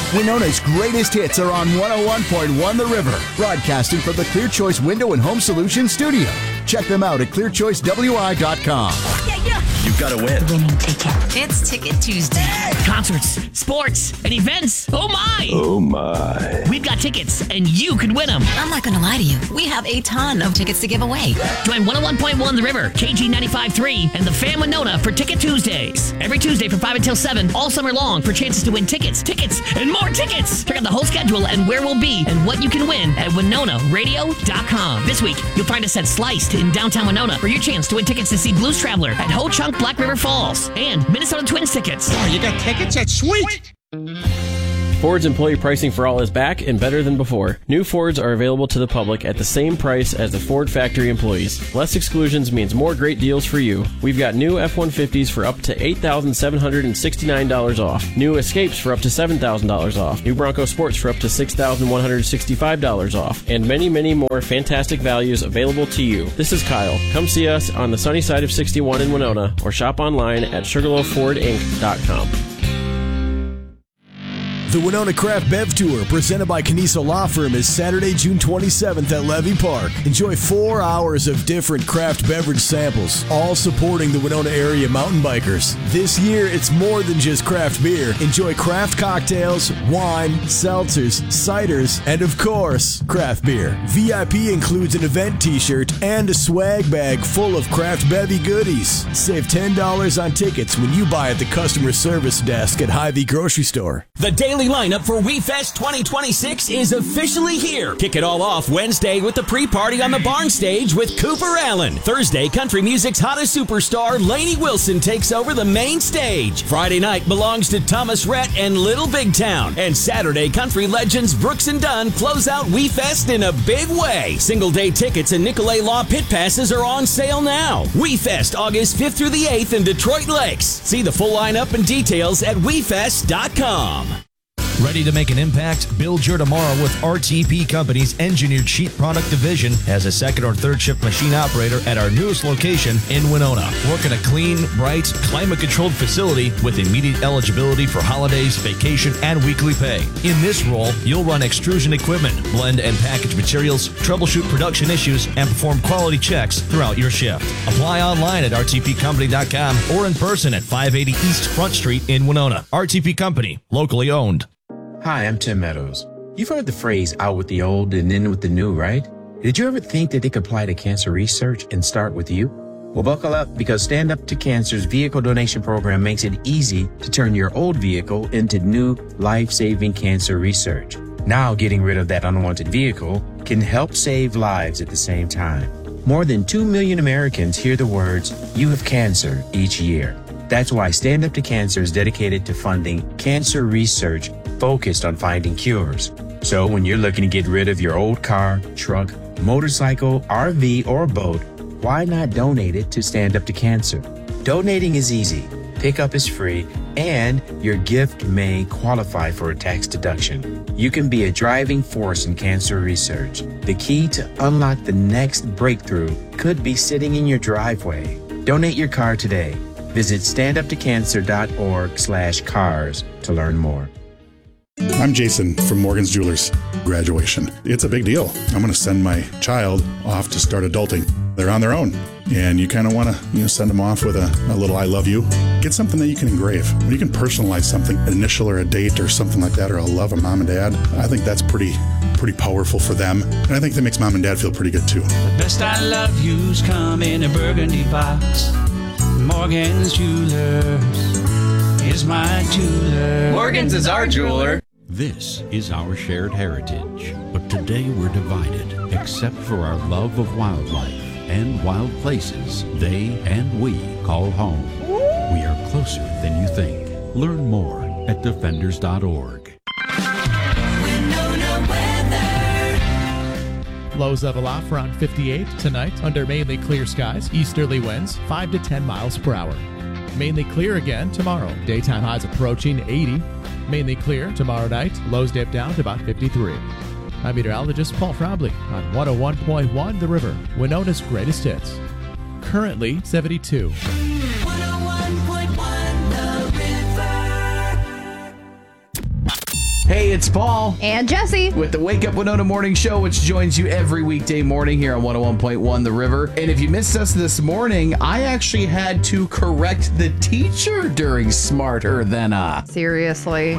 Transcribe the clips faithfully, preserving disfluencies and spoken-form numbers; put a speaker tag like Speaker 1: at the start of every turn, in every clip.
Speaker 1: Winona's greatest hits are on one oh one point one The River, broadcasting from the Clear Choice Window and Home Solutions studio. Check them out at clear choice w i dot com.
Speaker 2: Yeah, yeah.
Speaker 3: You've got to win.
Speaker 2: Winning ticket. It's Ticket Tuesday.
Speaker 4: Concerts, sports, and events. Oh, my.
Speaker 3: Oh, my.
Speaker 4: We've got tickets, and you could win them.
Speaker 2: I'm not going to lie to you. We have a ton of tickets to give away.
Speaker 4: Join one oh one point one The River, K G ninety-five point three, and the Fan Winona for Ticket Tuesdays. Every Tuesday from five until seven, all summer long, for chances to win tickets, tickets, and more tickets. Check out the whole schedule and where we'll be and what you can win at winona radio dot com. This week, you'll find us at Sliced in downtown Winona for your chance to win tickets to see Blues Traveler at Ho Chunk Black River Falls and Minnesota Twins tickets.
Speaker 5: Oh, you got tickets? That's sweet!
Speaker 6: Ford's employee pricing for all is back and better than before. New Fords are available to the public at the same price as the Ford factory employees. Less exclusions means more great deals for you. We've got new F one fifties for up to eight thousand seven hundred sixty-nine dollars off. New Escapes for up to seven thousand dollars off. New Bronco Sports for up to six thousand one hundred sixty-five dollars off. And many, many more fantastic values available to you. This is Kyle. Come see us on the sunny side of sixty-one in Winona or shop online at sugarloaf ford inc dot com.
Speaker 1: The Winona Craft Bev Tour, presented by Caniso Law Firm, is Saturday, June twenty-seventh at Levy Park. Enjoy four hours of different craft beverage samples, all supporting the Winona area mountain bikers. This year, it's more than just craft beer. Enjoy craft cocktails, wine, seltzers, ciders, and of course, craft beer. V I P includes an event t-shirt and a swag bag full of craft bevy goodies. Save ten dollars on tickets when you buy at the customer service desk at Hy-Vee Grocery Store.
Speaker 7: The daily lineup for WeFest twenty twenty-six is officially here. Kick it all off Wednesday with the pre-party on the barn stage with Cooper Allen. Thursday, country music's hottest superstar, Lainey Wilson, takes over the main stage. Friday night belongs to Thomas Rhett and Little Big Town. And Saturday, country legends Brooks and Dunn close out WeFest in a big way. Single day tickets and Nicolay Law pit passes are on sale now. WeFest August fifth through the eighth in Detroit Lakes. See the full lineup and details at we fest dot com.
Speaker 8: Ready to make an impact? Build your tomorrow with R T P Company's Engineered Sheet Product Division as a second or third shift machine operator at our newest location in Winona. Work in a clean, bright, climate-controlled facility with immediate eligibility for holidays, vacation, and weekly pay. In this role, you'll run extrusion equipment, blend and package materials, troubleshoot production issues, and perform quality checks throughout your shift. Apply online at r t p company dot com or in person at five eighty East Front Street in Winona. R T P Company, locally owned.
Speaker 9: Hi, I'm Tim Meadows. You've heard the phrase out with the old and in with the new, right? Did you ever think that it could apply to cancer research and start with you? Well, buckle up, because Stand Up to Cancer's vehicle donation program makes it easy to turn your old vehicle into new life-saving cancer research. Now, getting rid of that unwanted vehicle can help save lives at the same time. More than two million Americans hear the words, "You have cancer," each year. That's why Stand Up to Cancer is dedicated to funding cancer research focused on finding cures. So when you're looking to get rid of your old car, truck, motorcycle, R V, or boat, why not donate it to Stand Up to Cancer? Donating is easy, pickup is free, and your gift may qualify for a tax deduction. You can be a driving force in cancer research. The key to unlock the next breakthrough could be sitting in your driveway. Donate your car today. Visit stand up to cancer dot org slash cars to learn more.
Speaker 10: I'm Jason from Morgan's Jewelers. Graduation. It's a big deal. I'm going to send my child off to start adulting. They're on their own. And you kind of want to, you know, send them off with a, a little I love you. Get something that you can engrave. When you can personalize something, an initial or a date or something like that, or a love of mom and dad, I think that's pretty pretty powerful for them. And I think that makes mom and dad feel pretty good too.
Speaker 11: The best I love yous come in a burgundy box. Morgan's Jewelers is my jeweler.
Speaker 12: Morgan's is our jeweler.
Speaker 13: This is our shared heritage, but today we're divided, except for our love of wildlife and wild places they and we call home. We are closer than you think. Learn more at defenders dot org.
Speaker 14: Lows level off around fifty-eight tonight under mainly clear skies, easterly winds five to ten miles per hour. Mainly clear again tomorrow. Daytime highs approaching eighty. Mainly clear tomorrow night. Lows dip down to about fifty-three. I'm meteorologist Paul Frobley on one oh one point one The River, Winona's greatest hits. Currently seventy-two.
Speaker 15: one oh one point one The River.
Speaker 3: Hey, it's Paul.
Speaker 12: And Jesse.
Speaker 3: With the Wake Up Winona Morning Show, which joins you every weekday morning here on one oh one point one The River. And if you missed us this morning, I actually had to correct the teacher during Smarter Than A.
Speaker 12: Seriously.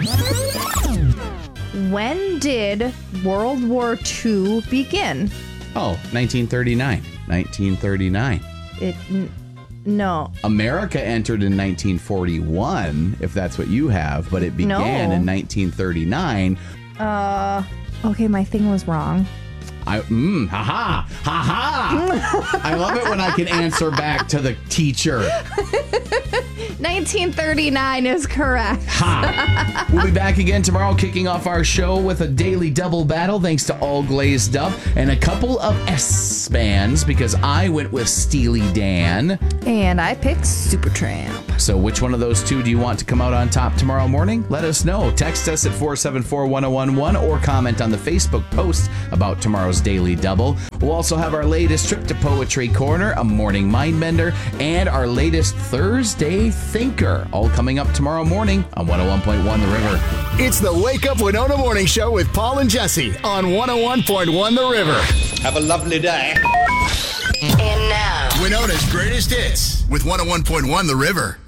Speaker 12: When did World War Two begin?
Speaker 3: Oh, nineteen thirty-nine. nineteen thirty-nine.
Speaker 12: It... N- no.
Speaker 3: America entered in nineteen forty-one, if that's what you have, but it began
Speaker 12: No.
Speaker 3: in nineteen thirty-nine.
Speaker 12: Uh, okay, my thing was wrong.
Speaker 3: I, mm, ha-ha, ha-ha. I love it when I can answer back to the teacher.
Speaker 12: nineteen thirty-nine is correct.
Speaker 3: Ha. We'll be back again tomorrow, kicking off our show with a daily double battle, thanks to All Glazed Up, and a couple of S bands, because I went with Steely Dan.
Speaker 12: And I picked Supertramp.
Speaker 3: So which one of those two do you want to come out on top tomorrow morning? Let us know. Text us at four seven four, one oh one one or comment on the Facebook post about tomorrow's Daily Double. We'll also have our latest trip to Poetry Corner, a morning mind bender, and our latest Thursday Thinker, all coming up tomorrow morning on one oh one point one The River.
Speaker 1: It's the Wake Up Winona Morning Show with Paul and Jesse on one oh one point one The River.
Speaker 5: Have a lovely day.
Speaker 2: And now,
Speaker 1: Winona's greatest hits with one oh one point one The River.